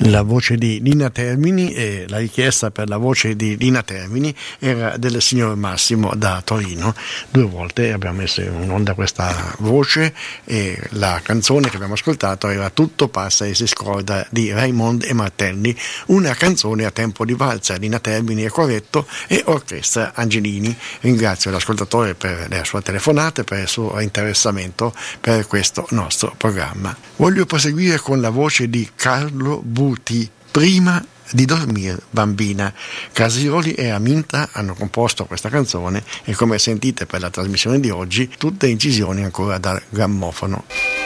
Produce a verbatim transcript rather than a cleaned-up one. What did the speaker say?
La voce di Lina Termini, e la richiesta per la voce di Lina Termini era del signor Massimo da Torino. Due volte abbiamo messo in onda questa voce e la canzone che abbiamo ascoltato era Tutto passa e si scorda di Raimondo e Martelli, una canzone a tempo di valsa. Lina Termini è corretto e Orchestra Angelini. Ringrazio l'ascoltatore per la sua telefonata, per il suo interessamento per questo nostro programma. Voglio proseguire con la voce di Carlo Buti. Prima di dormire bambina. Casiroli e Aminta hanno composto questa canzone e, come sentite per la trasmissione di oggi, tutte incisioni ancora dal grammofono.